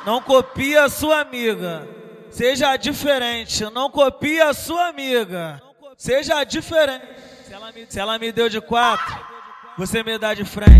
Não copia a sua amiga. Seja diferente. Não copia a sua amiga. Seja diferente. Se ela me deu de 4, você me dá de frente.